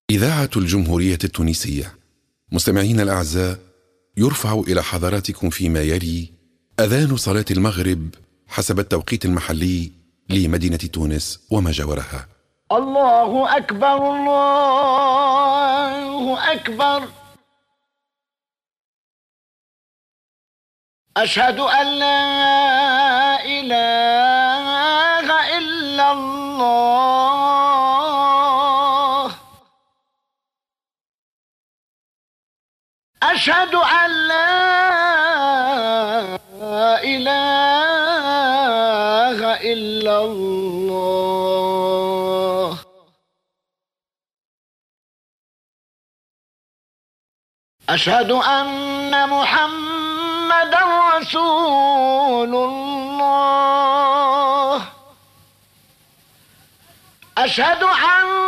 إذاعة الجمهورية التونسية. مستمعين الأعزاء، يرفع إلى حضراتكم فيما يلي أذان صلاة المغرب حسب التوقيت المحلي لمدينة تونس وما جاورها. الله أكبر الله أكبر، أشهد أن لا إله إلا الله، أشهد أن لا إله إلا الله، أشهد أن محمدًا رسول الله، أشهد أن